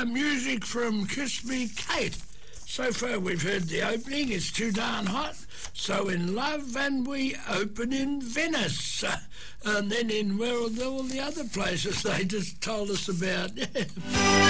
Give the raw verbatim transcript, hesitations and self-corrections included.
uh, music from Kiss Me Kate. So far we've heard the opening, It's Too Darn Hot, So In Love, and we open in Venice. Uh, and then in well, all the other places they just told us about.